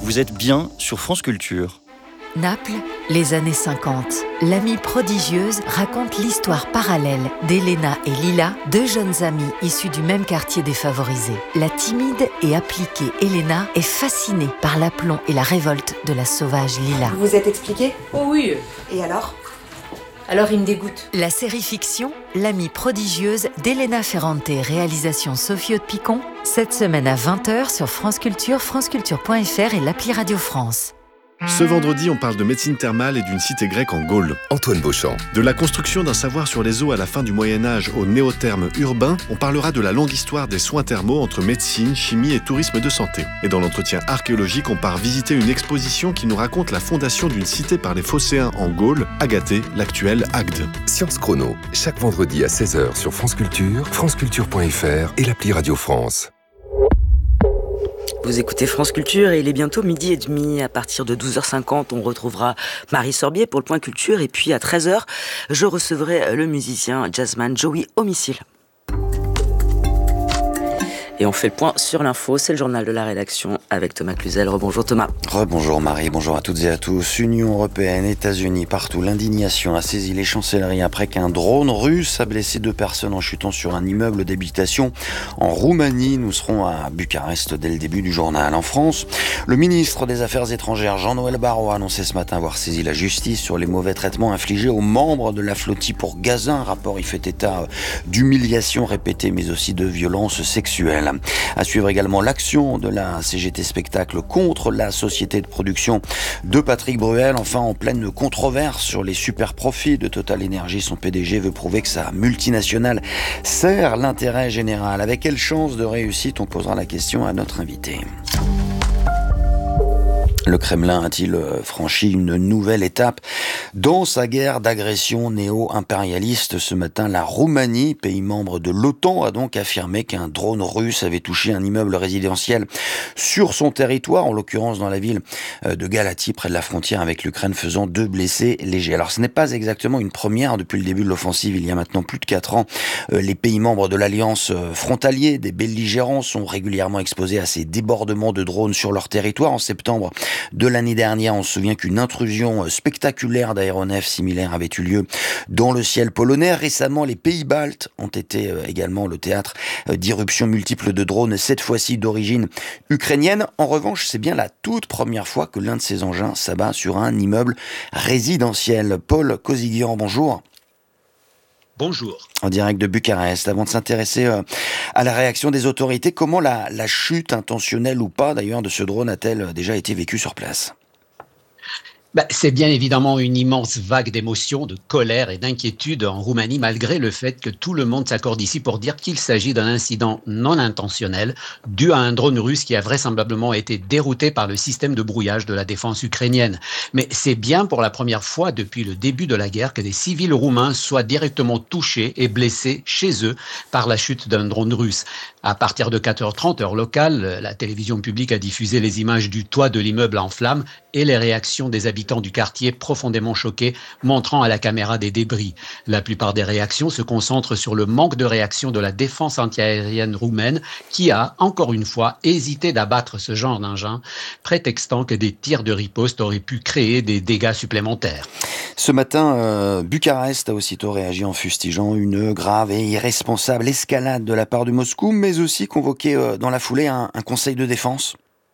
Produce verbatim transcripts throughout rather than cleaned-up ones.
Vous êtes bien sur France Culture. Naples, les années cinquante. L'amie prodigieuse raconte l'histoire parallèle d'Elena et Lila, deux jeunes amies issues du même quartier défavorisé. La timide et appliquée Elena est fascinée par l'aplomb et la révolte de la sauvage Lila. Vous vous êtes expliqué ? Oh oui. Et alors ? Alors il me dégoûte. La série fiction L'amie prodigieuse d'Elena Ferrante, réalisation Sophie Haute-Picon, cette semaine à vingt heures sur France Culture, franceculture point f r et l'appli Radio France. Ce vendredi, on parle de médecine thermale et d'une cité grecque en Gaule. Antoine Beauchamp. De la construction d'un savoir sur les eaux à la fin du Moyen-Âge au néotherme urbain, on parlera de la longue histoire des soins thermaux entre médecine, chimie et tourisme de santé. Et dans l'entretien archéologique, on part visiter une exposition qui nous raconte la fondation d'une cité par les Phocéens en Gaule, Agathée, l'actuelle Agde. Science Chrono, chaque vendredi à seize heures sur France Culture, franceculture point f r et l'appli Radio France. Vous écoutez France Culture et il est bientôt midi et demi. À partir de douze heures cinquante, on retrouvera Marie Sorbier pour le Point Culture. Et puis à treize heures, je recevrai le musicien jazzman Joey Homicile. Et on fait le point sur l'info, c'est le journal de la rédaction avec Thomas Cluzel. Rebonjour Thomas. Rebonjour Marie, bonjour à toutes et à tous. Union européenne, États-Unis, partout, l'indignation a saisi les chancelleries après qu'un drone russe a blessé deux personnes en chutant sur un immeuble d'habitation en Roumanie. Nous serons à Bucarest dès le début du journal. En France, le ministre des Affaires étrangères Jean-Noël Barrot a annoncé ce matin avoir saisi la justice sur les mauvais traitements infligés aux membres de la flottille pour Gaza. Un rapport y fait état d'humiliations répétées mais aussi de violences sexuelles. À suivre également l'action de la C G T Spectacle contre la société de production de Patrick Bruel. Enfin, en pleine controverse sur les super profits de Total Energy, son P D G veut prouver que sa multinationale sert l'intérêt général. Avec quelle chance de réussite ? On posera la question à notre invité. Le Kremlin a-t-il franchi une nouvelle étape dans sa guerre d'agression néo-impérialiste ? Ce matin, la Roumanie, pays membre de l'OTAN, a donc affirmé qu'un drone russe avait touché un immeuble résidentiel sur son territoire, en l'occurrence dans la ville de Galatie, près de la frontière avec l'Ukraine, faisant deux blessés légers. Alors ce n'est pas exactement une première depuis le début de l'offensive, il y a maintenant plus de quatre ans. Les pays membres de l'alliance frontalier des belligérants sont régulièrement exposés à ces débordements de drones sur leur territoire. En septembre de l'année dernière, on se souvient qu'une intrusion spectaculaire d'aéronefs similaires avait eu lieu dans le ciel polonais. Récemment, les pays baltes ont été également le théâtre d'irruptions multiples de drones, cette fois-ci d'origine ukrainienne. En revanche, c'est bien la toute première fois que l'un de ces engins s'abat sur un immeuble résidentiel. Paul Koziguian, bonjour. Bonjour. En direct de Bucarest. Avant de s'intéresser euh, à la réaction des autorités, comment la, la chute intentionnelle ou pas d'ailleurs de ce drone a-t-elle déjà été vécue sur place ? Bah, c'est bien évidemment une immense vague d'émotions, de colère et d'inquiétude en Roumanie, malgré le fait que tout le monde s'accorde ici pour dire qu'il s'agit d'un incident non intentionnel, dû à un drone russe qui a vraisemblablement été dérouté par le système de brouillage de la défense ukrainienne. Mais c'est bien pour la première fois depuis le début de la guerre que des civils roumains soient directement touchés et blessés chez eux par la chute d'un drone russe. À partir de quatre heures trente, heure locale, la télévision publique a diffusé les images du toit de l'immeuble en flammes et les réactions des habitants du quartier profondément choqués, montrant à la caméra des débris. La plupart des réactions se concentrent sur le manque de réaction de la défense antiaérienne roumaine qui a, encore une fois, hésité d'abattre ce genre d'engin, prétextant que des tirs de riposte auraient pu créer des dégâts supplémentaires. Ce matin, euh, Bucarest a aussitôt réagi en fustigeant une grave et irresponsable escalade de la part de Moscou, mais aussi convoqué euh, dans la foulée un, un conseil de défense.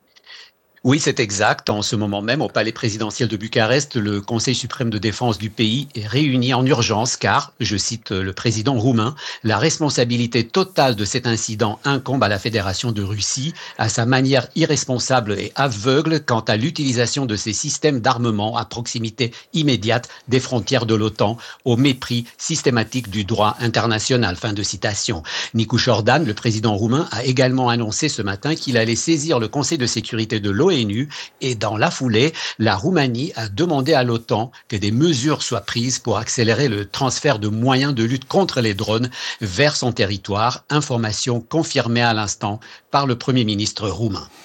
Oui, c'est exact. En ce moment même, au palais présidentiel de Bucarest, le Conseil suprême de défense du pays est réuni en urgence car, je cite le président roumain, la responsabilité totale de cet incident incombe à la Fédération de Russie, à sa manière irresponsable et aveugle quant à l'utilisation de ces systèmes d'armement à proximité immédiate des frontières de l'OTAN, au mépris systématique du droit international. Fin de citation. Nicu Jordan, le président roumain, a également annoncé ce matin qu'il allait saisir le Conseil de sécurité de l'ONU et dans la foulée, la Roumanie a demandé à l'OTAN que des mesures soient prises pour accélérer le transfert de moyens de lutte contre les drones vers son territoire, information confirmée à l'instant par le Premier ministre roumain.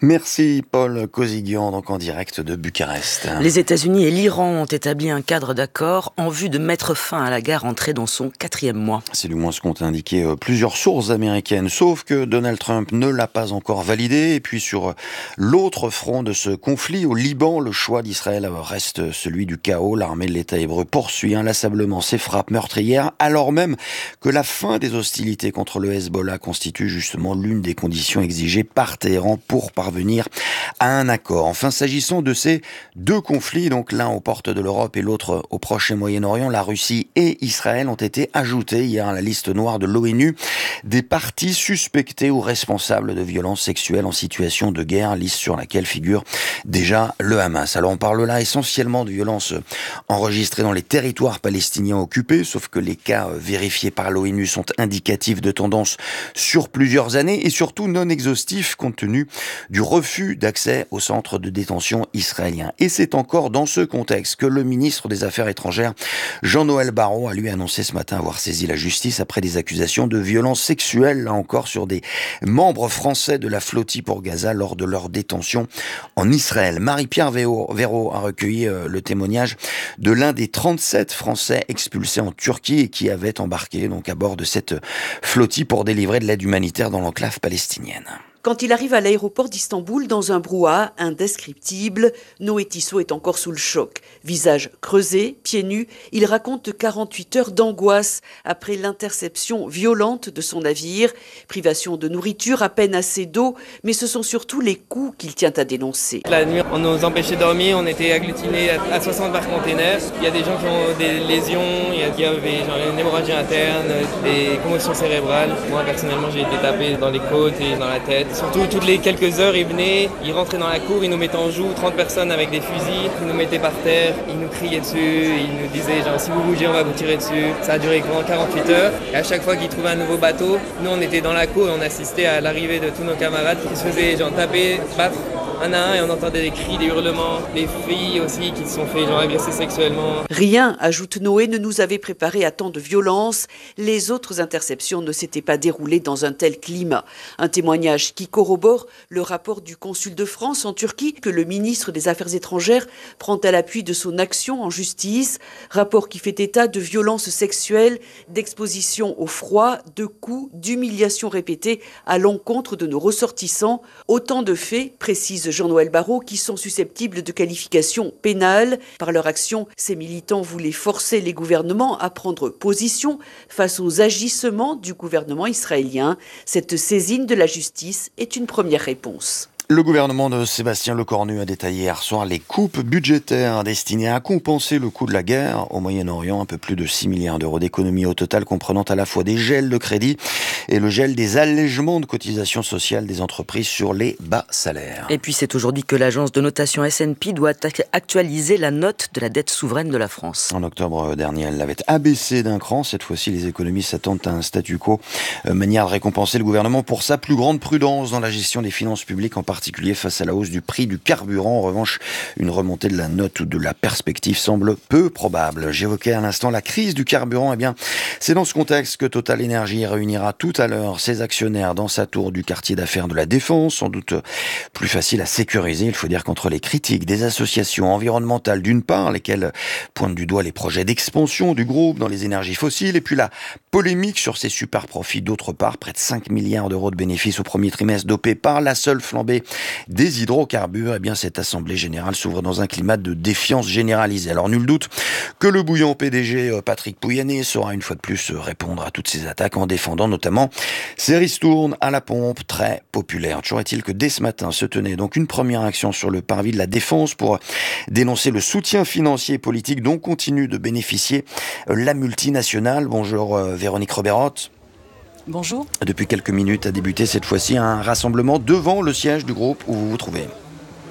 Merci Paul Kozighian, donc en direct de Bucarest. Les États-Unis et l'Iran ont établi un cadre d'accord en vue de mettre fin à la guerre entrée dans son quatrième mois. C'est du moins ce qu'ont indiqué plusieurs sources américaines, sauf que Donald Trump ne l'a pas encore validé. Et puis sur l'autre front de ce conflit, au Liban, le choix d'Israël reste celui du chaos. L'armée de l'État hébreu poursuit inlassablement ses frappes meurtrières, alors même que la fin des hostilités contre le Hezbollah constitue justement l'une des conditions exigées par Téhéran pour parvenir à un accord. Enfin, s'agissant de ces deux conflits, donc l'un aux portes de l'Europe et l'autre au Proche et Moyen-Orient, la Russie et Israël ont été ajoutés hier à la liste noire de l'ONU des parties suspectées ou responsables de violences sexuelles en situation de guerre, liste sur laquelle figure déjà le Hamas. Alors on parle là essentiellement de violences enregistrées dans les territoires palestiniens occupés, sauf que les cas vérifiés par l'ONU sont indicatifs de tendances sur plusieurs années et surtout non exhaustifs compte tenu du refus d'accès au centre de détention israélien. Et c'est encore dans ce contexte que le ministre des Affaires étrangères, Jean-Noël Barrot, a lui annoncé ce matin avoir saisi la justice après des accusations de violences sexuelles, là encore sur des membres français de la flottille pour Gaza lors de leur détention en Israël. Marie-Pierre Véraud a recueilli le témoignage de l'un des trente-sept Français expulsés en Turquie et qui avait embarqué donc à bord de cette flottille pour délivrer de l'aide humanitaire dans l'enclave palestinienne. Quand il arrive à l'aéroport d'Istanbul dans un brouhaha indescriptible, Noé Tissot est encore sous le choc. Visage creusé, pieds nus, il raconte quarante-huit heures d'angoisse après l'interception violente de son navire. Privation de nourriture, à peine assez d'eau, mais ce sont surtout les coups qu'il tient à dénoncer. La nuit, on nous empêchait de dormir, on était agglutinés à soixante barres containers. Il y a des gens qui ont des lésions, il y avait genre une hémorragie interne, des commotions cérébrales. Moi personnellement j'ai été tapé dans les côtes et dans la tête. Surtout, toutes les quelques heures, ils venaient, ils rentraient dans la cour, ils nous mettaient en joue, trente personnes avec des fusils, ils nous mettaient par terre, ils nous criaient dessus, ils nous disaient genre si vous bougez, on va vous tirer dessus. Ça a duré pendant quarante-huit heures. Et à chaque fois qu'ils trouvaient un nouveau bateau, nous on était dans la cour et on assistait à l'arrivée de tous nos camarades qui se faisaient genre taper, battre un à un et on entendait des cris, des hurlements, des filles aussi qui se sont fait genre agresser sexuellement. Rien, ajoute Noé, ne nous avait préparé à tant de violence. Les autres interceptions ne s'étaient pas déroulées dans un tel climat. Un témoignage qui corrobore le rapport du consul de France en Turquie que le ministre des Affaires étrangères prend à l'appui de son action en justice. Rapport qui fait état de violences sexuelles, d'exposition au froid, de coups, d'humiliations répétées à l'encontre de nos ressortissants. Autant de faits, précise Jean-Noël Barrot, qui sont susceptibles de qualification pénale. Par leur action, ces militants voulaient forcer les gouvernements à prendre position face aux agissements du gouvernement israélien. Cette saisine de la justice est une première réponse. Le gouvernement de Sébastien Lecornu a détaillé hier soir les coupes budgétaires destinées à compenser le coût de la guerre au Moyen-Orient. Un peu plus de six milliards d'euros d'économies au total, comprenant à la fois des gels de crédit et le gel des allègements de cotisations sociales des entreprises sur les bas salaires. Et puis c'est aujourd'hui que l'agence de notation S and P doit actualiser la note de la dette souveraine de la France. En octobre dernier, elle l'avait abaissée d'un cran. Cette fois-ci, les économistes s'attendent à un statu quo, manière de récompenser le gouvernement pour sa plus grande prudence dans la gestion des finances publiques, en particulier face à la hausse du prix du carburant. En revanche, une remontée de la note ou de la perspective semble peu probable. J'évoquais à l'instant la crise du carburant. Eh bien, c'est dans ce contexte que Total Energy réunira tout à l'heure ses actionnaires dans sa tour du quartier d'affaires de la Défense. Sans doute plus facile à sécuriser. Il faut dire qu'entre les critiques des associations environnementales d'une part, lesquelles pointent du doigt les projets d'expansion du groupe dans les énergies fossiles, et puis la polémique sur ses super profits d'autre part, près de cinq milliards d'euros de bénéfices au premier trimestre dopés par la seule flambée des hydrocarbures, eh bien cette assemblée générale s'ouvre dans un climat de défiance généralisée. Alors nul doute que le bouillant P D G Patrick Pouyanné saura une fois de plus répondre à toutes ces attaques en défendant notamment ses ristournes à la pompe très populaires. Toujours est-il que dès ce matin se tenait donc une première action sur le parvis de la Défense pour dénoncer le soutien financier et politique dont continue de bénéficier la multinationale. Bonjour Véronique Roberotte. Bonjour. Depuis quelques minutes a débuté cette fois-ci un rassemblement devant le siège du groupe où vous vous trouvez.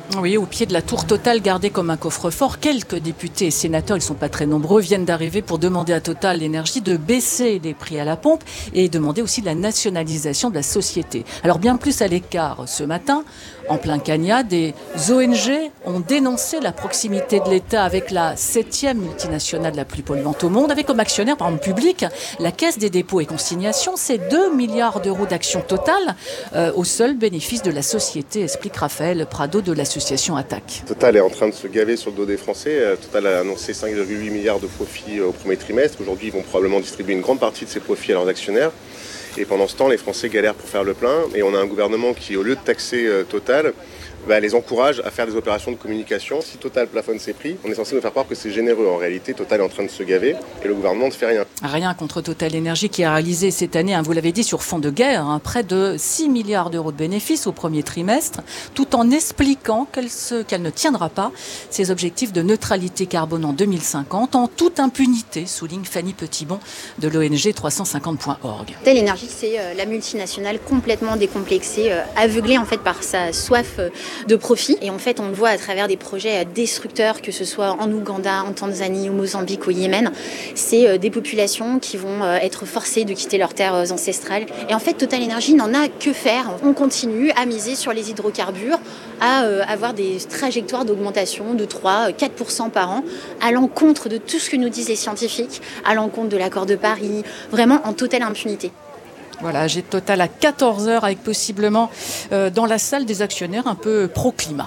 Oui, au pied de la tour Total gardée comme un coffre-fort, quelques députés et sénateurs, ils ne sont pas très nombreux, viennent d'arriver pour demander à Total Énergie de baisser les prix à la pompe et demander aussi la nationalisation de la société. Alors bien plus à l'écart ce matin, en plein Cagnat, des O N G ont dénoncé la proximité de l'État avec la septième multinationale la plus polluante au monde, avec comme actionnaire, par exemple public, la Caisse des dépôts et consignations. C'est deux milliards d'euros d'action totale euh, au seul bénéfice de la société, explique Raphaël Prado de l'association Attaque. Total est en train de se gaver sur le dos des Français. Total a annoncé cinq virgule huit milliards de profits au premier trimestre. Aujourd'hui, ils vont probablement distribuer une grande partie de ces profits à leurs actionnaires. Et pendant ce temps, les Français galèrent pour faire le plein. Et on a un gouvernement qui, au lieu de taxer euh, Total, bah, les encourage à faire des opérations de communication. Si Total plafonne ses prix, on est censé nous faire croire que c'est généreux. En réalité, Total est en train de se gaver et le gouvernement ne fait rien. Rien contre Total Énergie qui a réalisé cette année, hein, vous l'avez dit, sur fond de guerre, hein, près de six milliards d'euros de bénéfices au premier trimestre, tout en expliquant qu'elle, se, qu'elle ne tiendra pas ses objectifs de neutralité carbone en deux mille cinquante en toute impunité, souligne Fanny Petitbon de l'O N G trois cent cinquante point org. Total Énergie, c'est euh, la multinationale complètement décomplexée, euh, aveuglée en fait par sa soif euh, de profit. Et en fait, on le voit à travers des projets destructeurs, que ce soit en Ouganda, en Tanzanie, au Mozambique, au Yémen. C'est des populations qui vont être forcées de quitter leurs terres ancestrales. Et en fait, Total Énergie n'en a que faire. On continue à miser sur les hydrocarbures, à avoir des trajectoires d'augmentation de trois à quatre pour cent par an, à l'encontre de tout ce que nous disent les scientifiques, à l'encontre de l'accord de Paris, vraiment en totale impunité. Voilà, j'ai Total à quatorze heures avec possiblement euh, dans la salle des actionnaires un peu pro-climat.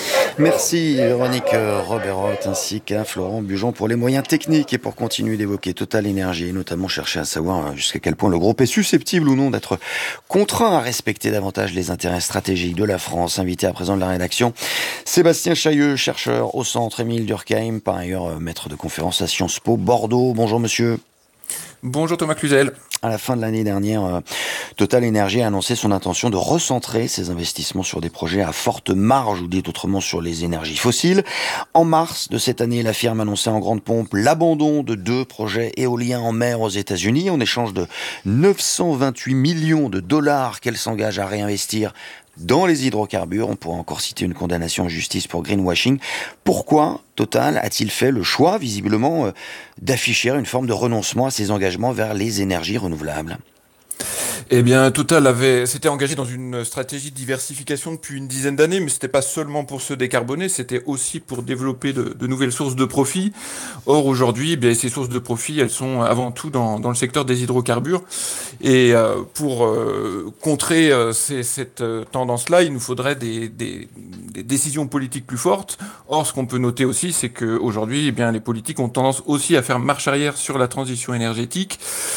Merci Véronique Roberotte ainsi qu'à Florent Bujon pour les moyens techniques et pour continuer d'évoquer Total Énergie et notamment chercher à savoir jusqu'à quel point le groupe est susceptible ou non d'être contraint à respecter davantage les intérêts stratégiques de la France. Invité à présent de la rédaction, Sébastien Chailleux, chercheur au centre Émile Durkheim, par ailleurs maître de conférence à Sciences Po Bordeaux. Bonjour monsieur. Bonjour Thomas Cluzel. À la fin de l'année dernière, euh, Total Énergie a annoncé son intention de recentrer ses investissements sur des projets à forte marge, ou dit autrement sur les énergies fossiles. En mars de cette année, la firme annonçait en grande pompe l'abandon de deux projets éoliens en mer aux États-Unis en échange de neuf cent vingt-huit millions de dollars qu'elle s'engage à réinvestir dans les hydrocarbures. On pourrait encore citer une condamnation en justice pour greenwashing. Pourquoi Total a-t-il fait le choix, visiblement, euh, d'afficher une forme de renoncement à ses engagements vers les énergies renouvelables ? Eh bien, Total avait, s'était engagé dans une stratégie de diversification depuis une dizaine d'années, mais c'était pas seulement pour se décarboner, c'était aussi pour développer de, de nouvelles sources de profit. Or, aujourd'hui, eh bien, ces sources de profit, elles sont avant tout dans, dans le secteur des hydrocarbures. Et euh, pour euh, contrer euh, ces, cette euh, tendance-là, il nous faudrait des, des, des décisions politiques plus fortes. Or, ce qu'on peut noter aussi, c'est qu'aujourd'hui, eh bien, les politiques ont tendance aussi à faire marche arrière sur la transition énergétique.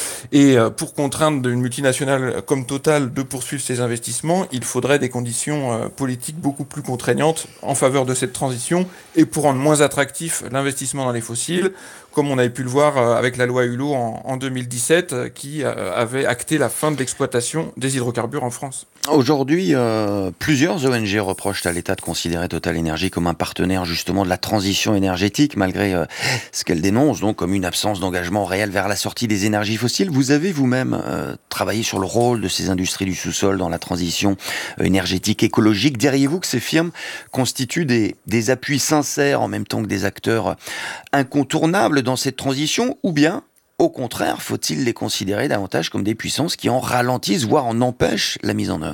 Et euh, pour contraindre une multinationale comme Total de poursuivre ses investissements, il faudrait des conditions euh, politiques beaucoup plus contraignantes en faveur de cette transition et pour rendre moins attractif l'investissement dans les fossiles, comme on avait pu le voir euh, avec la loi Hulot en, en deux mille dix-sept, euh, qui euh, avait acté la fin de l'exploitation des hydrocarbures en France. Aujourd'hui, euh, plusieurs O N G reprochent à l'État de considérer Total Énergie comme un partenaire justement de la transition énergétique, malgré euh, ce qu'elle dénonce donc comme une absence d'engagement réel vers la sortie des énergies fossiles. Vous avez vous-même euh, travaillé sur le rôle de ces industries du sous-sol dans la transition euh, énergétique écologique. Diriez-vous que ces firmes constituent des, des appuis sincères en même temps que des acteurs incontournables dans cette transition, ou bien au contraire, faut-il les considérer davantage comme des puissances qui en ralentissent, voire en empêchent la mise en œuvre ?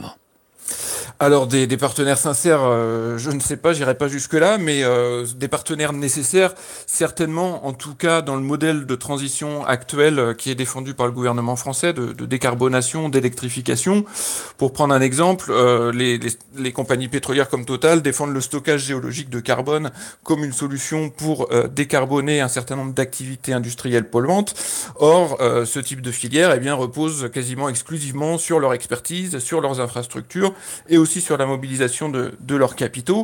Alors des, des partenaires sincères, euh, je ne sais pas, j'irai pas jusque-là, mais euh, des partenaires nécessaires, certainement, en tout cas dans le modèle de transition actuel euh, qui est défendu par le gouvernement français, de, de décarbonation, d'électrification. Pour prendre un exemple, euh, les, les, les compagnies pétrolières comme Total défendent le stockage géologique de carbone comme une solution pour euh, décarboner un certain nombre d'activités industrielles polluantes. Or, euh, ce type de filière eh bien, repose quasiment exclusivement sur leur expertise, sur leurs infrastructures, et aussi sur la mobilisation de, de leurs capitaux.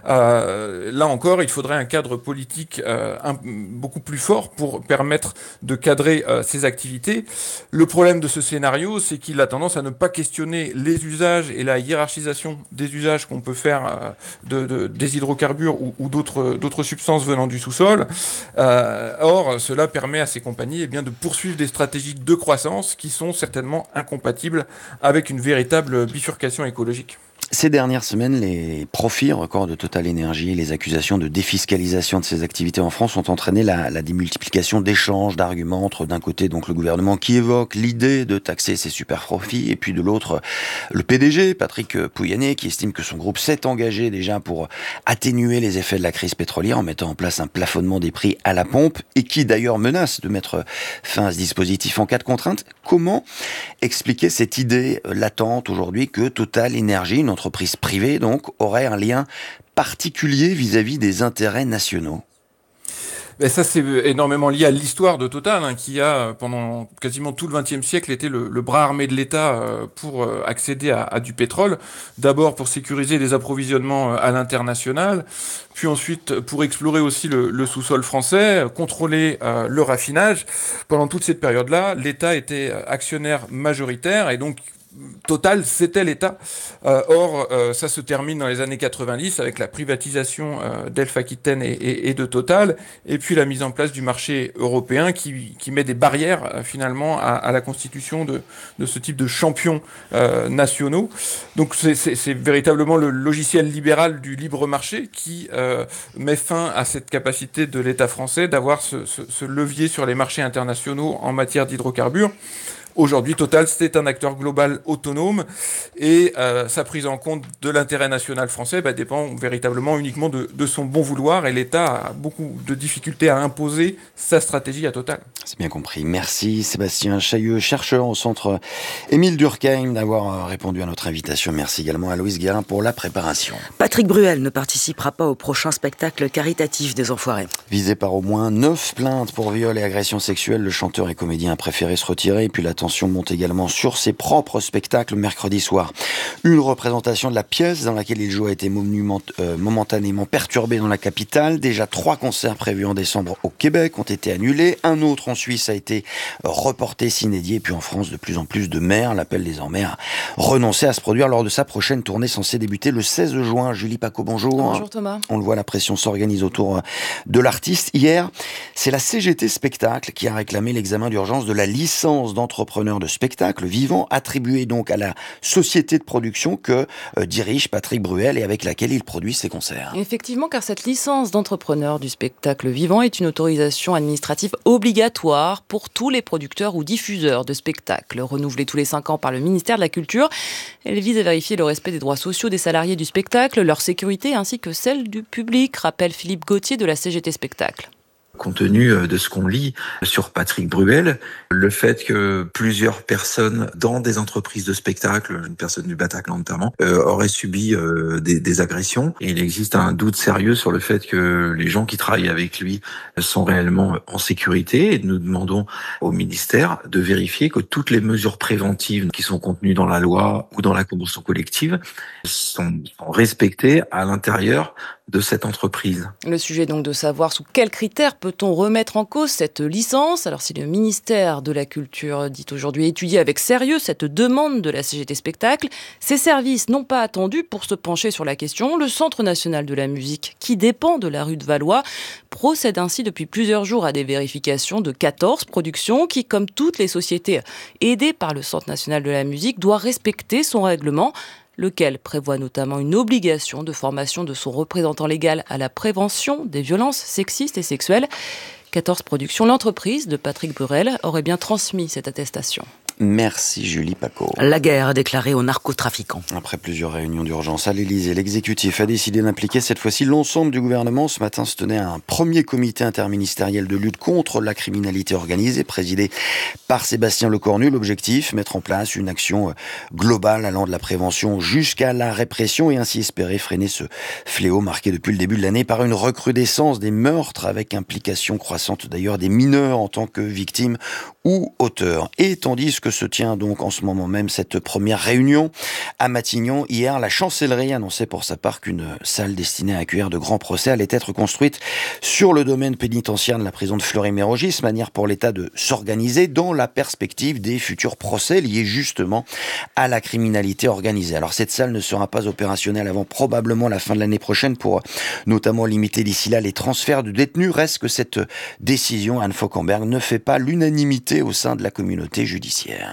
Euh, là encore, il faudrait un cadre politique euh, un, beaucoup plus fort pour permettre de cadrer euh, ces activités. Le problème de ce scénario, c'est qu'il a tendance à ne pas questionner les usages et la hiérarchisation des usages qu'on peut faire euh, de, de, des hydrocarbures ou, ou d'autres, d'autres substances venant du sous-sol. Euh, or, cela permet à ces compagnies eh bien, de poursuivre des stratégies de croissance qui sont certainement incompatibles avec une véritable bifurcation écologique. Ces dernières semaines, les profits records de Total Énergie et les accusations de défiscalisation de ses activités en France ont entraîné la, la démultiplication d'échanges, d'arguments entre d'un côté donc le gouvernement qui évoque l'idée de taxer ses super profits et puis de l'autre le P D G, Patrick Pouyanné, qui estime que son groupe s'est engagé déjà pour atténuer les effets de la crise pétrolière en mettant en place un plafonnement des prix à la pompe et qui d'ailleurs menace de mettre fin à ce dispositif en cas de contrainte. Comment expliquer cette idée latente aujourd'hui que Total Énergie, une entreprise privée donc, aurait un lien particulier vis-à-vis des intérêts nationaux? Ben ça, c'est énormément lié à l'histoire de Total, hein, qui a, pendant quasiment tout le vingtième siècle, été le, le bras armé de l'État euh, pour euh, accéder à, à du pétrole. D'abord pour sécuriser les approvisionnements à l'international, puis ensuite pour explorer aussi le, le sous-sol français, contrôler euh, le raffinage. Pendant toute cette période-là, l'État était actionnaire majoritaire et donc Total, c'était l'État. Euh, or, euh, ça se termine dans les années quatre-vingt-dix avec la privatisation euh, d'Elf Aquitaine et, et, et de Total, et puis la mise en place du marché européen qui, qui met des barrières euh, finalement à, à la constitution de, de ce type de champions euh, nationaux. Donc c'est, c'est, c'est véritablement le logiciel libéral du libre marché qui euh, met fin à cette capacité de l'État français d'avoir ce, ce, ce levier sur les marchés internationaux en matière d'hydrocarbures. Aujourd'hui, Total, c'est un acteur global autonome et euh, sa prise en compte de l'intérêt national français bah, dépend véritablement uniquement de, de son bon vouloir et l'État a beaucoup de difficultés à imposer sa stratégie à Total. C'est bien compris. Merci Sébastien Chailleux, chercheur au centre Émile Durkheim, d'avoir répondu à notre invitation. Merci également à Louise Guérin pour la préparation. Patrick Bruel ne participera pas au prochain spectacle caritatif des Enfoirés. Visé par au moins neuf plaintes pour viol et agression sexuelle, le chanteur et comédien a préféré se retirer et puis la tension monte également sur ses propres spectacles mercredi soir. Une représentation de la pièce dans laquelle il joue a été monument, euh, momentanément perturbée dans la capitale. Déjà trois concerts prévus en décembre au Québec ont été annulés. Un autre en Suisse a été reporté sine die. Et puis en France, de plus en plus de maires l'appellent désormais à renoncer à se produire lors de sa prochaine tournée censée débuter le seize juin. Julie Paco, bonjour. Bonjour Thomas. On le voit, la pression s'organise autour de l'artiste. Hier, c'est la C G T Spectacle qui a réclamé l'examen d'urgence de la licence d'entrepreneur de spectacle vivant, attribuée donc à la société de production que euh, dirige Patrick Bruel et avec laquelle il produit ses concerts. Effectivement, car cette licence d'entrepreneur du spectacle vivant est une autorisation administrative obligatoire pour tous les producteurs ou diffuseurs de spectacles, renouvelée tous les cinq ans par le ministère de la Culture. Elle vise à vérifier le respect des droits sociaux des salariés du spectacle, leur sécurité ainsi que celle du public, rappelle Philippe Gauthier de la C G T Spectacle. Compte tenu de ce qu'on lit sur Patrick Bruel, le fait que plusieurs personnes dans des entreprises de spectacle, une personne du Bataclan notamment, euh, auraient subi euh, des, des agressions, et il existe un doute sérieux sur le fait que les gens qui travaillent avec lui sont réellement en sécurité, et nous demandons au ministère de vérifier que toutes les mesures préventives qui sont contenues dans la loi ou dans la convention collective sont, sont respectées à l'intérieur de cette entreprise. Le sujet est donc de savoir sous quels critères peut-on remettre en cause cette licence. Alors si le ministère de la Culture dit aujourd'hui étudier avec sérieux cette demande de la C G T Spectacle, ses services n'ont pas attendu pour se pencher sur la question. Le Centre national de la musique, qui dépend de la rue de Valois, procède ainsi depuis plusieurs jours à des vérifications de quatorze productions qui, comme toutes les sociétés aidées par le Centre national de la musique, doit respecter son règlement, lequel prévoit notamment une obligation de formation de son représentant légal à la prévention des violences sexistes et sexuelles. quatorze productions. L'entreprise de Patrick Bruel aurait bien transmis cette attestation. Merci Julie Paco. La guerre déclarée aux narcotrafiquants. Après plusieurs réunions d'urgence à l'Élysée, l'exécutif a décidé d'impliquer cette fois-ci l'ensemble du gouvernement. Ce matin se tenait un premier comité interministériel de lutte contre la criminalité organisée, présidé par Sébastien Lecornu. L'objectif, mettre en place une action globale allant de la prévention jusqu'à la répression et ainsi espérer freiner ce fléau marqué depuis le début de l'année par une recrudescence des meurtres avec implication croissante d'ailleurs des mineurs en tant que victimes ou auteurs. Et tandis que se tient donc en ce moment même cette première réunion à Matignon, hier, la chancellerie annonçait pour sa part qu'une salle destinée à accueillir de grands procès allait être construite sur le domaine pénitentiaire de la prison de Fleury-Mérogis, manière pour l'État de s'organiser dans la perspective des futurs procès liés justement à la criminalité organisée. Alors cette salle ne sera pas opérationnelle avant probablement la fin de l'année prochaine pour notamment limiter d'ici là les transferts de détenus. Reste que cette décision, Anne Fauquemberg, ne fait pas l'unanimité au sein de la communauté judiciaire.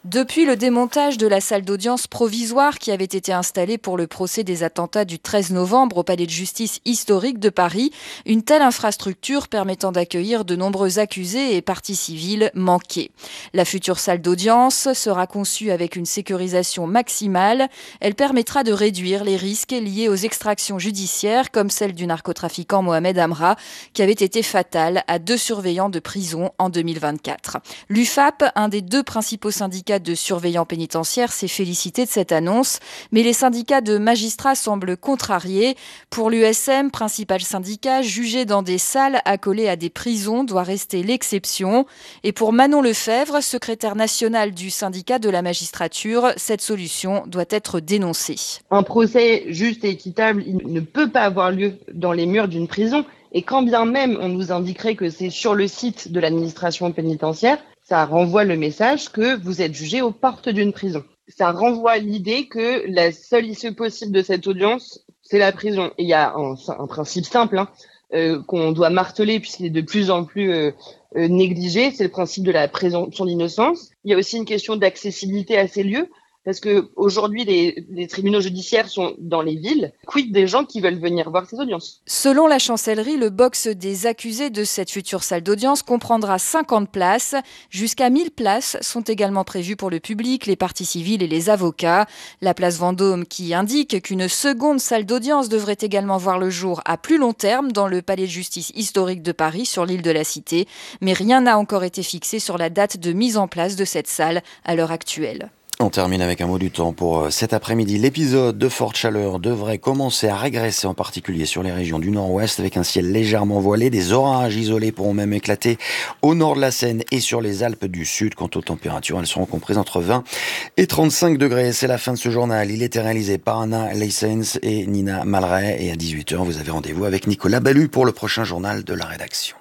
Depuis le démontage de la salle d'audience provisoire qui avait été installée pour le procès des attentats du treize novembre au palais de justice historique de Paris, une telle infrastructure permettant d'accueillir de nombreux accusés et parties civiles manquait. La future salle d'audience sera conçue avec une sécurisation maximale. Elle permettra de réduire les risques liés aux extractions judiciaires comme celle du narcotrafiquant Mohamed Amra qui avait été fatale à deux surveillants de prison en deux mille vingt-quatre. L'U F A P, un des deux principaux syndicats de surveillants pénitentiaires, s'est félicité de cette annonce, mais les syndicats de magistrats semblent contrariés. Pour l'U S M, principal syndicat, juger dans des salles accolées à des prisons doit rester l'exception. Et pour Manon Lefebvre, secrétaire nationale du syndicat de la magistrature, cette solution doit être dénoncée. Un procès juste et équitable, il ne peut pas avoir lieu dans les murs d'une prison. Et quand bien même on nous indiquerait que c'est sur le site de l'administration pénitentiaire, ça renvoie le message que vous êtes jugé aux portes d'une prison. Ça renvoie l'idée que la seule issue possible de cette audience, c'est la prison. Et il y a un, un principe simple hein, euh, qu'on doit marteler puisqu'il est de plus en plus euh, euh, négligé, c'est le principe de la présomption d'innocence. Il y a aussi une question d'accessibilité à ces lieux. Parce que aujourd'hui, les, les tribunaux judiciaires sont dans les villes. Quid des gens qui veulent venir voir ces audiences ? Selon la chancellerie, le box des accusés de cette future salle d'audience comprendra cinquante places. Jusqu'à mille places sont également prévues pour le public, les parties civiles et les avocats. La place Vendôme qui indique qu'une seconde salle d'audience devrait également voir le jour à plus long terme dans le palais de justice historique de Paris sur l'île de la Cité. Mais rien n'a encore été fixé sur la date de mise en place de cette salle à l'heure actuelle. On termine avec un mot du temps pour cet après-midi. L'épisode de forte chaleur devrait commencer à régresser, en particulier sur les régions du nord-ouest, avec un ciel légèrement voilé. Des orages isolés pourront même éclater au nord de la Seine et sur les Alpes du Sud. Quant aux températures, elles seront comprises entre vingt et trente-cinq degrés. C'est la fin de ce journal. Il était réalisé par Anna Leysens et Nina Malray. Et à dix-huit heures, vous avez rendez-vous avec Nicolas Ballu pour le prochain journal de la rédaction.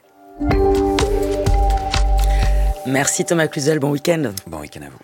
Merci Thomas Cluzel, bon week-end. Bon week-end à vous.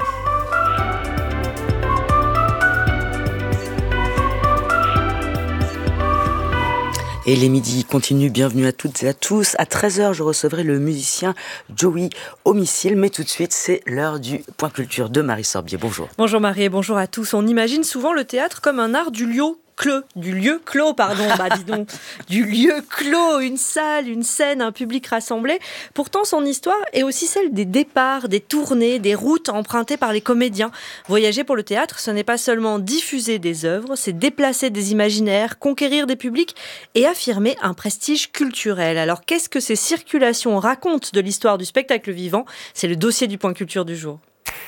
Et les midis continuent, bienvenue à toutes et à tous. À treize heures, je recevrai le musicien Joey Homicile. Mais tout de suite, c'est l'heure du Point Culture de Marie Sorbier. Bonjour. Bonjour Marie et bonjour à tous. On imagine souvent le théâtre comme un art du lieu clos, du lieu clos, pardon, bah dis donc, du lieu clos, une salle, une scène, un public rassemblé. Pourtant, son histoire est aussi celle des départs, des tournées, des routes empruntées par les comédiens. Voyager pour le théâtre, ce n'est pas seulement diffuser des œuvres, c'est déplacer des imaginaires, conquérir des publics et affirmer un prestige culturel. Alors, qu'est-ce que ces circulations racontent de l'histoire du spectacle vivant ? C'est le dossier du Point Culture du jour.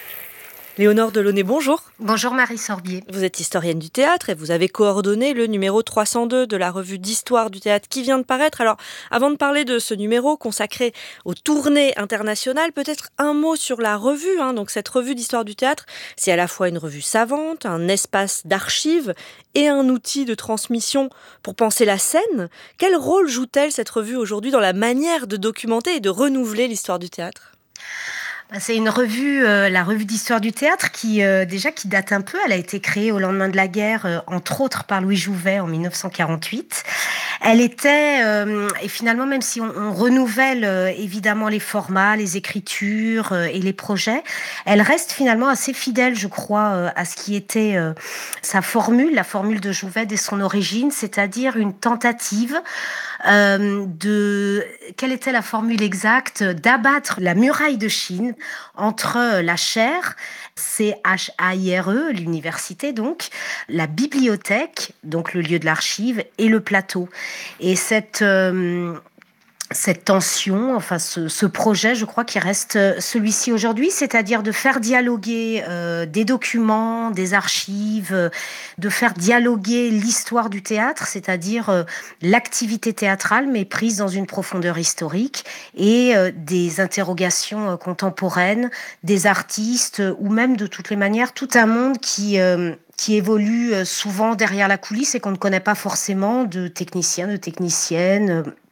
Léonore Delaunay, bonjour. Bonjour Marie Sorbier. Vous êtes historienne du théâtre et vous avez coordonné le numéro trois cent deux de la revue d'histoire du théâtre qui vient de paraître. Alors, avant de parler de ce numéro consacré aux tournées internationales, peut-être un mot sur la revue. Hein. Donc, cette revue d'histoire du théâtre, c'est à la fois une revue savante, un espace d'archives et un outil de transmission pour penser la scène. Quel rôle joue-t-elle cette revue aujourd'hui dans la manière de documenter et de renouveler l'histoire du théâtre ? C'est une revue, euh, la revue d'histoire du théâtre, qui euh, déjà qui date un peu. Elle a été créée au lendemain de la guerre, euh, entre autres par Louis Jouvet en mille neuf cent quarante-huit. Elle était, euh, et finalement, même si on, on renouvelle euh, évidemment les formats, les écritures euh, et les projets, elle reste finalement assez fidèle, je crois, euh, à ce qui était euh, sa formule, la formule de Jouvet dès son origine, c'est-à-dire une tentative euh, de... Quelle était la formule exacte ? D'abattre la muraille de Chine entre la chaire, C H A I R E, l'université donc, la bibliothèque, donc le lieu de l'archive, et le plateau. Et cette... Euh, cette tension, enfin ce, ce projet, je crois, qui reste celui-ci aujourd'hui, c'est-à-dire de faire dialoguer euh, des documents, des archives, euh, de faire dialoguer l'histoire du théâtre, c'est-à-dire euh, l'activité théâtrale, mais prise dans une profondeur historique, et euh, des interrogations euh, contemporaines, des artistes, euh, ou même de toutes les manières, tout un monde qui... Euh, qui évolue souvent derrière la coulisse et qu'on ne connaît pas forcément, de techniciens, de techniciennes.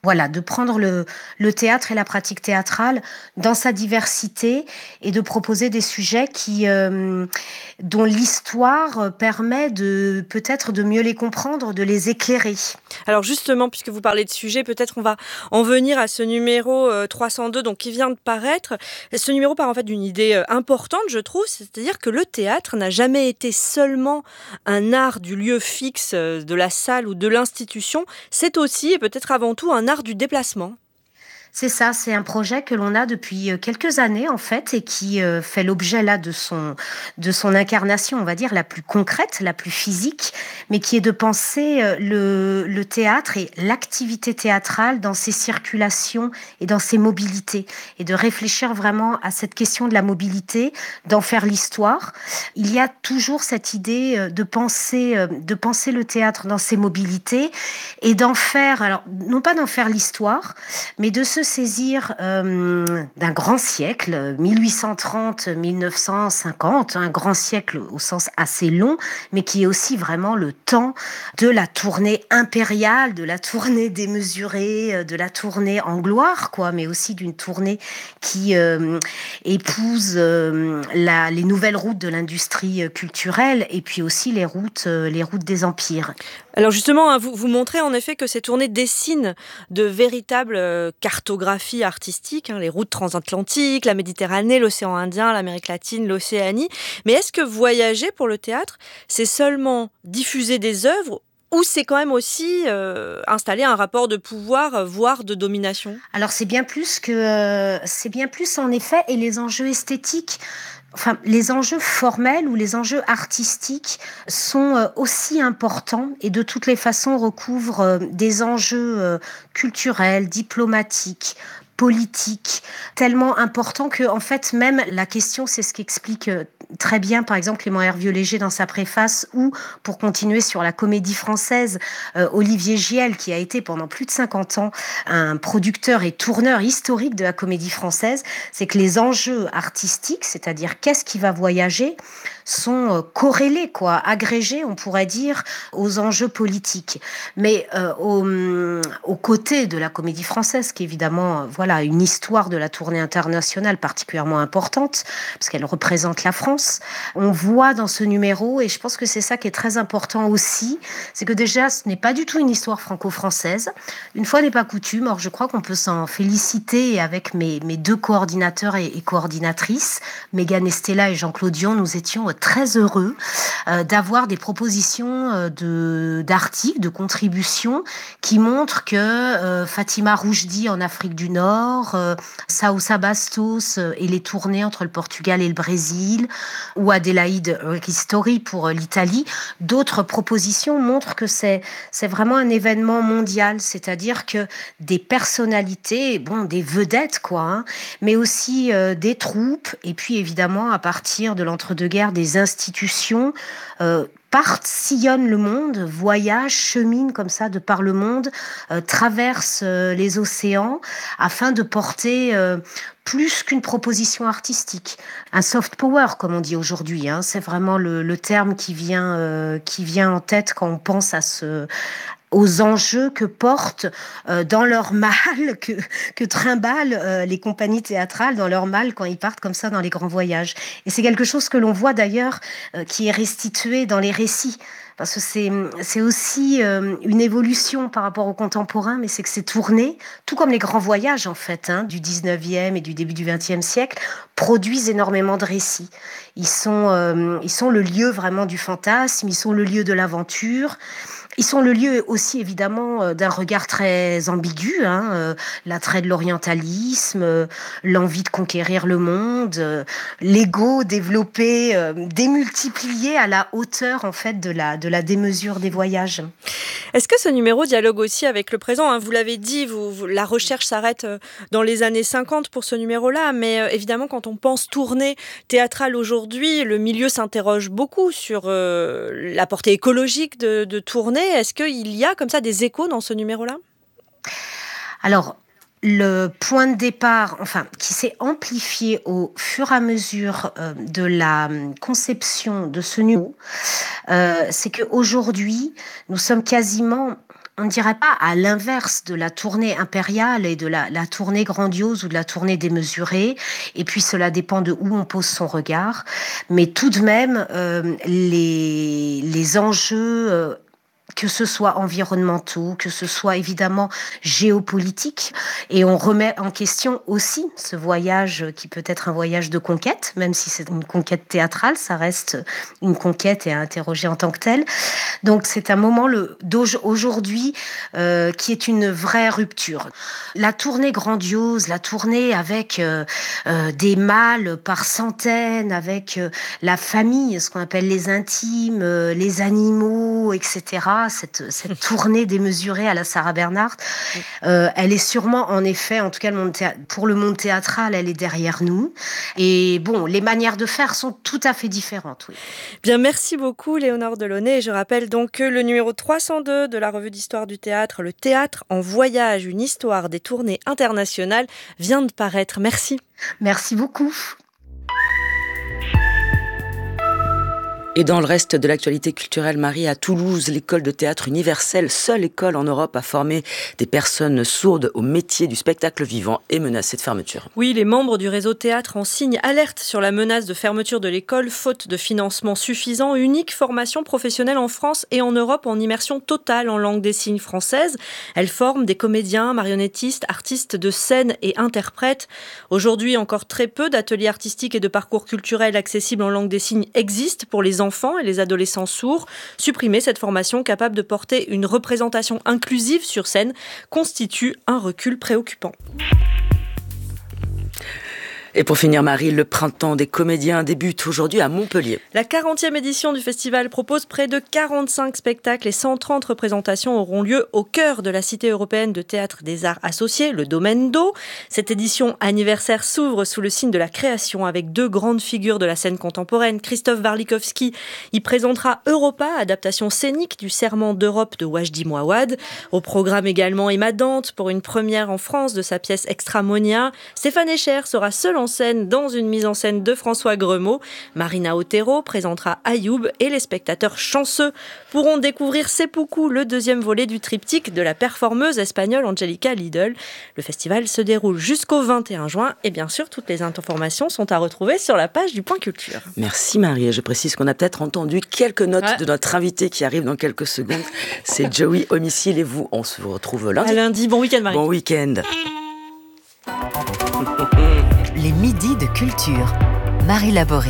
voilà, de prendre le, le théâtre et la pratique théâtrale dans sa diversité et de proposer des sujets qui, euh, dont l'histoire permet de peut-être de mieux les comprendre, de les éclairer. Alors justement, puisque vous parlez de sujet, peut-être on va en venir à ce numéro euh, trois cent deux donc, qui vient de paraître. Ce numéro part en fait d'une idée euh, importante, je trouve, c'est-à-dire que le théâtre n'a jamais été seulement un art du lieu fixe, euh, de la salle ou de l'institution, c'est aussi et peut-être avant tout un art du déplacement. C'est ça, c'est un projet que l'on a depuis quelques années en fait et qui euh, fait l'objet là de son, de son incarnation, on va dire, la plus concrète, la plus physique, mais qui est de penser euh, le, le théâtre et l'activité théâtrale dans ses circulations et dans ses mobilités et de réfléchir vraiment à cette question de la mobilité, d'en faire l'histoire. Il y a toujours cette idée de penser, de penser le théâtre dans ses mobilités et d'en faire, alors non pas d'en faire l'histoire, mais de se saisir euh, d'un grand siècle, mille huit cent trente à mille neuf cent cinquante, un grand siècle au sens assez long, mais qui est aussi vraiment le temps de la tournée impériale, de la tournée démesurée, de la tournée en gloire, quoi, mais aussi d'une tournée qui euh, épouse euh, la, les nouvelles routes de l'industrie culturelle et puis aussi les routes, euh, les routes des empires. Alors justement, hein, vous, vous montrez en effet que ces tournées dessinent de véritables euh, cartographies artistiques, hein, les routes transatlantiques, la Méditerranée, l'océan Indien, l'Amérique latine, l'Océanie. Mais est-ce que voyager pour le théâtre, c'est seulement diffuser des œuvres ou c'est quand même aussi euh, installer un rapport de pouvoir, voire de domination ? Alors c'est bien plus que euh, c'est bien plus en effet, et les enjeux esthétiques. Enfin, les enjeux formels ou les enjeux artistiques sont aussi importants et de toutes les façons recouvrent des enjeux culturels, diplomatiques, politiques, tellement importants que, en fait, même la question, c'est ce qu'explique très bien, par exemple, Clément Hervieux-Léger dans sa préface, ou, pour continuer sur la comédie française, euh, Olivier Giel, qui a été pendant plus de cinquante ans un producteur et tourneur historique de la comédie française, c'est que les enjeux artistiques, c'est-à-dire qu'est-ce qui va voyager, sont corrélés, quoi, agrégés, on pourrait dire, aux enjeux politiques. Mais euh, au, au côté de la comédie française, qui est évidemment, voilà, une histoire de la tournée internationale particulièrement importante, parce qu'elle représente la France, on voit dans ce numéro, et je pense que c'est ça qui est très important aussi, c'est que déjà, ce n'est pas du tout une histoire franco-française. Une fois n'est pas coutume, or je crois qu'on peut s'en féliciter, et avec mes, mes deux coordinateurs et, et coordinatrices, Mégane Estella et Jean-Claude Dion, nous étions très heureux euh, d'avoir des propositions euh, de, d'articles, de contributions qui montrent que euh, Fatima Roujdi en Afrique du Nord, euh, Saoussa Bastos euh, et les tournées entre le Portugal et le Brésil, ou Adélaïde Ristori pour euh, l'Italie, d'autres propositions montrent que c'est, c'est vraiment un événement mondial, c'est-à-dire que des personnalités, bon, des vedettes, quoi, hein, mais aussi euh, des troupes, et puis évidemment, à partir de l'entre-deux-guerres, des institutions euh, partent, sillonnent le monde, voyagent, cheminent comme ça de par le monde, euh, traversent euh, les océans afin de porter euh, plus qu'une proposition artistique, un soft power comme on dit aujourd'hui, hein, c'est vraiment le, le terme qui vient, euh, qui vient en tête quand on pense à ce... aux enjeux que portent euh, dans leur malle, que, que trimballent euh, les compagnies théâtrales dans leur malle quand ils partent comme ça dans les grands voyages. Et c'est quelque chose que l'on voit d'ailleurs euh, qui est restitué dans les récits. Parce que c'est, c'est aussi euh, une évolution par rapport au contemporain, mais c'est que ces tournées, tout comme les grands voyages en fait, hein, du dix-neuvième et du début du vingtième siècle, produisent énormément de récits. Ils sont, euh, ils sont le lieu vraiment du fantasme, ils sont le lieu de l'aventure. Ils sont le lieu aussi, évidemment, d'un regard très ambigu, hein, euh, l'attrait de l'orientalisme, euh, l'envie de conquérir le monde, euh, l'ego développé, euh, démultiplié à la hauteur, en fait, de la, de la démesure des voyages. Est-ce que ce numéro dialogue aussi avec le présent, hein, vous l'avez dit, vous, vous, la recherche s'arrête dans les années cinquante pour ce numéro-là, mais euh, évidemment, quand on pense tournée théâtrale aujourd'hui, le milieu s'interroge beaucoup sur euh, la portée écologique de, de tournée. Est-ce qu'il y a comme ça des échos dans ce numéro-là ? Alors, le point de départ, enfin, qui s'est amplifié au fur et à mesure euh, de la conception de ce numéro, euh, c'est qu'aujourd'hui, nous sommes quasiment on ne dirait pas à l'inverse de la tournée impériale et de la, la tournée grandiose ou de la tournée démesurée. Et puis cela dépend de où on pose son regard. Mais tout de même, euh, les, les enjeux... Euh, que ce soit environnementaux, que ce soit évidemment géopolitiques. Et on remet en question aussi ce voyage qui peut être un voyage de conquête, même si c'est une conquête théâtrale, ça reste une conquête et à interroger en tant que telle. Donc c'est un moment le, d'aujourd'hui euh, qui est une vraie rupture. La tournée grandiose, la tournée avec euh, euh, des mâles par centaines, avec euh, la famille, ce qu'on appelle les intimes, euh, les animaux, et cetera, Cette, cette tournée démesurée à la Sarah Bernhardt, euh, elle est sûrement, en effet, en tout cas le monde théâ- pour le monde théâtral, elle est derrière nous. Et bon, les manières de faire sont tout à fait différentes. Oui. Bien, merci beaucoup Léonore Delaunay. Et je rappelle donc que le numéro trois cent deux de la revue d'histoire du théâtre, Le théâtre en voyage, une histoire des tournées internationales, vient de paraître. Merci. Merci beaucoup. Et dans le reste de l'actualité culturelle, Marie, à Toulouse, l'école de théâtre universelle, seule école en Europe à former des personnes sourdes au métier du spectacle vivant, est menacée de fermeture. Oui, les membres du réseau Théâtre en signe alertent sur la menace de fermeture de l'école, faute de financement suffisant. Unique formation professionnelle en France et en Europe en immersion totale en langue des signes française. Elle forme des comédiens, marionnettistes, artistes de scène et interprètes. Aujourd'hui, encore très peu d'ateliers artistiques et de parcours culturels accessibles en langue des signes existent pour les enfants enfants et les adolescents sourds. Supprimer cette formation capable de porter une représentation inclusive sur scène constitue un recul préoccupant. Et pour finir, Marie, le printemps des comédiens débute aujourd'hui à Montpellier. La quarantième édition du festival propose près de quarante-cinq spectacles et cent trente représentations auront lieu au cœur de la Cité européenne de théâtre des arts associés, le Domaine d'Eau. Cette édition anniversaire s'ouvre sous le signe de la création avec deux grandes figures de la scène contemporaine. Christophe Warlikowski y présentera Europa, adaptation scénique du Serment d'Europe de Wajdi Mouawad. Au programme également Emma Dante pour une première en France de sa pièce Extramonia. Stéphane Escher sera seul en scène dans une mise en scène de François Gremaud. Marina Otero présentera Ayoub et les spectateurs chanceux pourront découvrir Seppuku, le deuxième volet du triptyque de la performeuse espagnole Angelica Lidl. Le festival se déroule jusqu'au vingt et un juin et bien sûr toutes les informations sont à retrouver sur la page du Point Culture. Merci Marie, je précise qu'on a peut-être entendu quelques notes ouais. de notre invité qui arrive dans quelques secondes. C'est Joey Homicile et vous, on se retrouve lundi. À lundi, bon week-end Marie. Bon week-end. Les midis de culture. Marie Laborie.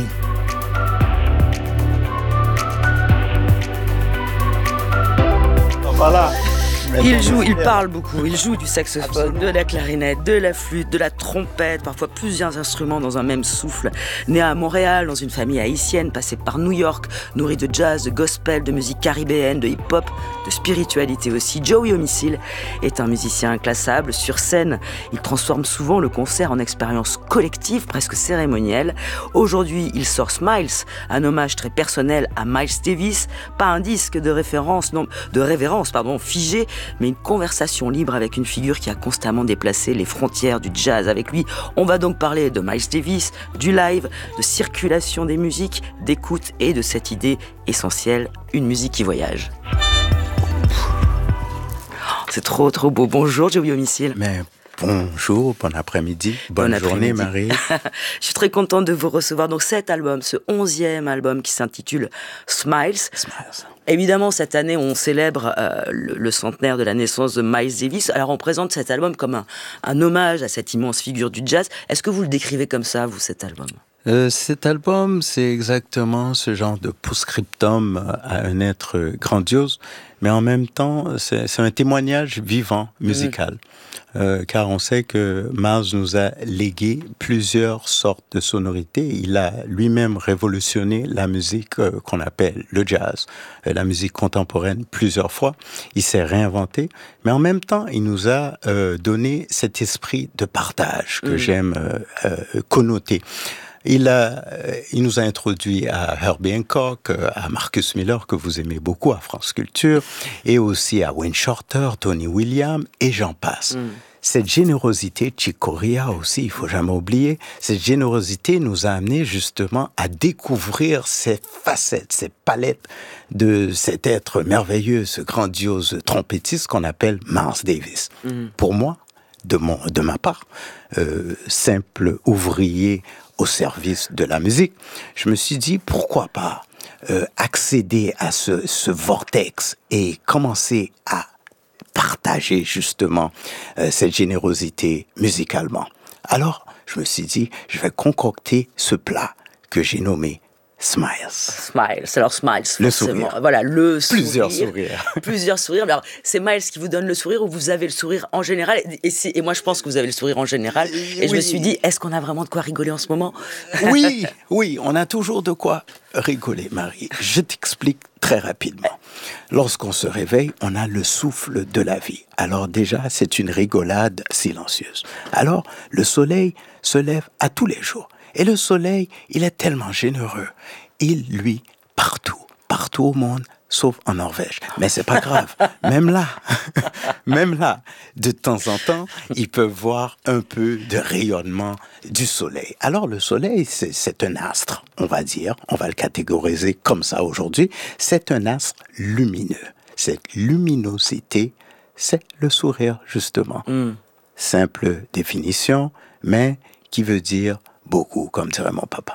Voilà. Il joue, il parle beaucoup, il joue du saxophone, Absolument. de la clarinette, de la flûte, de la trompette, parfois plusieurs instruments dans un même souffle. Né à Montréal, dans une famille haïtienne, passé par New York, nourri de jazz, de gospel, de musique caribéenne, de hip-hop, de spiritualité aussi, Joey Homicile est un musicien inclassable. Sur scène, il transforme souvent le concert en expérience collective, presque cérémonielle. Aujourd'hui, il sort Smiles, un hommage très personnel à Miles Davis, pas un disque de référence, non, de révérence, pardon, figé, mais une conversation libre avec une figure qui a constamment déplacé les frontières du jazz. Avec lui, on va donc parler de Miles Davis, du live, de circulation des musiques, d'écoute et de cette idée essentielle, une musique qui voyage. C'est trop, trop beau. Bonjour, Joey Homicile. Mais bonjour, bon après-midi, bonne bon journée après-midi. Marie. Je suis très contente de vous recevoir. Donc cet album, ce onzième album qui s'intitule Smiles. Smiles. Évidemment, cette année, on célèbre euh, le, le centenaire de la naissance de Miles Davis. Alors, on présente cet album comme un, un hommage à cette immense figure du jazz. Est-ce que vous le décrivez comme ça, vous, cet album ? Euh, cet album, c'est exactement ce genre de post-scriptum à un être grandiose, mais en même temps, c'est, c'est un témoignage vivant, musical. Mmh. Euh, car on sait que Miles nous a légué plusieurs sortes de sonorités. Il a lui-même révolutionné la musique euh, qu'on appelle le jazz, euh, la musique contemporaine plusieurs fois. Il s'est réinventé, mais en même temps, il nous a euh, donné cet esprit de partage que mmh. j'aime euh, euh, connoter. Il, a, il nous a introduit à Herbie Hancock, à Marcus Miller, que vous aimez beaucoup, à France Culture, et aussi à Wayne Shorter, Tony Williams, et j'en passe. Mm. cette générosité, Chick Corea aussi, il faut jamais oublier, cette générosité nous a amené justement à découvrir ces facettes, ces palettes de cet être merveilleux, ce grandiose trompettiste qu'on appelle Miles Davis. Mm. Pour moi, de, mon, de ma part, euh, simple ouvrier au service de la musique, je me suis dit, pourquoi pas euh, accéder à ce, ce vortex et commencer à partager justement euh, cette générosité musicalement. Alors, je me suis dit, je vais concocter ce plat que j'ai nommé Smiles. Smiles. Alors, Smiles, le forcément. Sourire. Voilà, le Plusieurs sourire. sourires. Plusieurs sourires. Alors, c'est Miles qui vous donne le sourire ou vous avez le sourire en général? Et, c'est, et moi, je pense que vous avez le sourire en général. Et oui. Je me suis dit, est-ce qu'on a vraiment de quoi rigoler en ce moment? Oui, oui, on a toujours de quoi rigoler, Marie. Je t'explique très rapidement. Lorsqu'on se réveille, on a le souffle de la vie. Alors déjà, c'est une rigolade silencieuse. Alors, le soleil se lève à tous les jours. Et le soleil, il est tellement généreux. Il, lui, partout, partout au monde, sauf en Norvège. Mais c'est pas grave. Même là, même là, de temps en temps, ils peuvent voir un peu de rayonnement du soleil. Alors le soleil, c'est, c'est un astre, on va dire. On va le catégoriser comme ça aujourd'hui. C'est un astre lumineux. Cette luminosité, c'est le sourire, justement. Mm. Simple définition, mais qui veut dire beaucoup, comme dirait mon papa.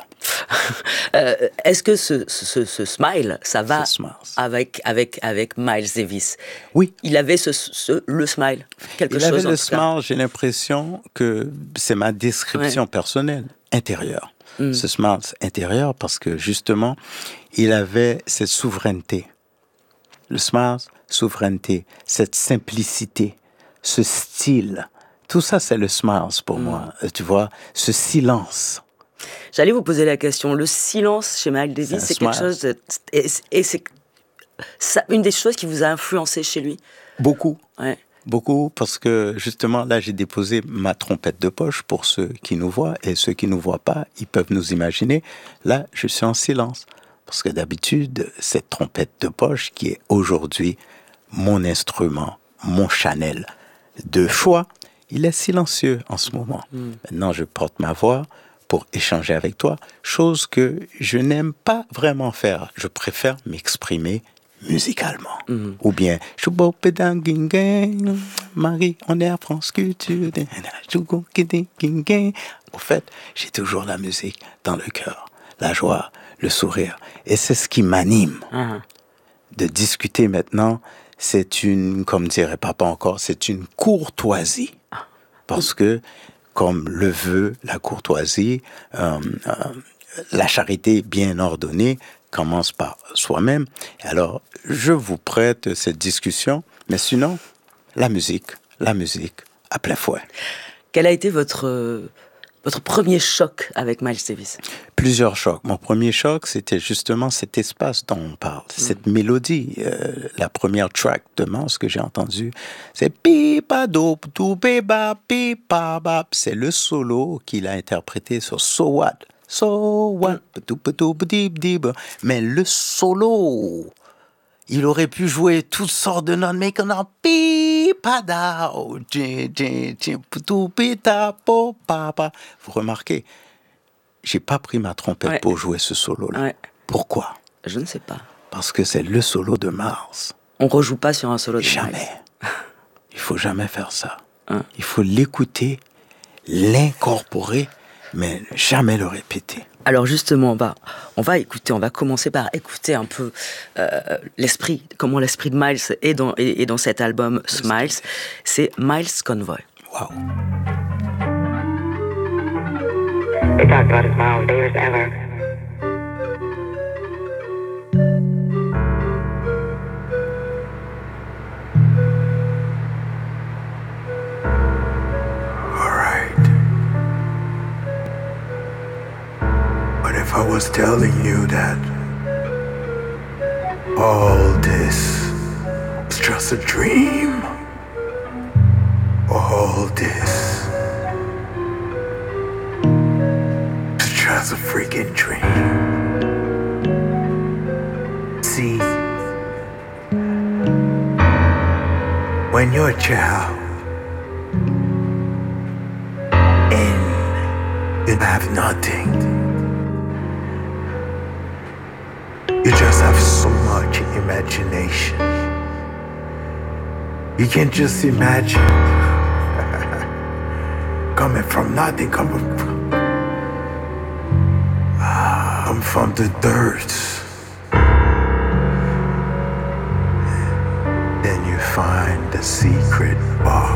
euh, est-ce que ce, ce, ce smile, ça va avec, avec, avec Miles Davis? Oui. Il avait ce, ce, le smile, quelque Il chose avait en le tout smile, cas. J'ai l'impression que c'est ma description ouais. personnelle, intérieure. Mm. Ce smile intérieur, parce que justement, il avait cette souveraineté. Le smile, souveraineté, cette simplicité, ce style. Tout ça, c'est le smile pour mmh. moi. Tu vois, ce silence. J'allais vous poser la question. Le silence chez Miles Davis, c'est, c'est quelque chose de... Et, et c'est ça, une des choses qui vous a influencé chez lui? Beaucoup. Ouais. Beaucoup, parce que justement, là, j'ai déposé ma trompette de poche pour ceux qui nous voient. Et ceux qui ne nous voient pas, ils peuvent nous imaginer. Là, je suis en silence. Parce que d'habitude, cette trompette de poche qui est aujourd'hui mon instrument, mon Chanel de choix, il est silencieux en ce moment. Mm. Maintenant, je porte ma voix pour échanger avec toi, chose que je n'aime pas vraiment faire. Je préfère m'exprimer musicalement. Mm. Ou bien, Marie, on est à France Culture. Au fait, j'ai toujours la musique dans le cœur, la joie, le sourire. Et c'est ce qui m'anime. Mm. De discuter maintenant, c'est une, comme dirait papa encore, c'est une courtoisie. Parce que, comme le veut la courtoisie, euh, euh, la charité bien ordonnée commence par soi-même. Alors, je vous prête cette discussion, mais sinon, la musique, la musique à plein fouet. Quel a été votre, euh, votre premier choc avec Miles Davis? Plusieurs chocs. Mon premier choc, c'était justement cet espace dont on parle, mmh. cette mélodie. Euh, la première track de Miles que j'ai entendue, c'est pipa do tu beba pipa bap. C'est le solo qu'il a interprété sur So What. So What. Mais le solo, il aurait pu jouer toutes sortes de notes, mais qu'on a pipa da. Vous remarquez? J'ai pas pris ma trompette ouais. pour jouer ce solo-là. Ouais. Pourquoi? Je ne sais pas. Parce que c'est le solo de Miles. On rejoue pas sur un solo de jamais. Miles. Il faut jamais faire ça. Hein? Il faut l'écouter, l'incorporer, mais jamais le répéter. Alors justement, on va, on va écouter, on va commencer par écouter un peu euh, l'esprit, comment l'esprit de Miles est dans, est, est dans cet album Smiles. C'est Miles Convoy. Wow. They talked about his Miles Davis ever. All right. But if I was telling you that all this was just a dream, all this just a freaking dream. See, when you're a child, and have nothing. You just have so much imagination. You can't just imagine coming from nothing, coming from, come from the dirt. Then you find the secret box.